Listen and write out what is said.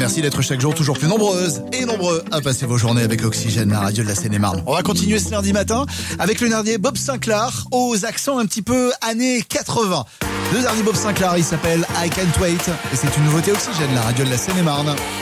Merci d'être chaque jour toujours plus nombreuses et nombreux à passer vos journées avec Oxygène, la radio de la Seine-et-Marne. On va continuer ce lundi matin avec le dernier Bob Sinclair aux accents un petit peu années 80. Le dernier Bob Sinclair, il s'appelle I Can't Wait et c'est une nouveauté Oxygène, la radio de la Seine-et-Marne.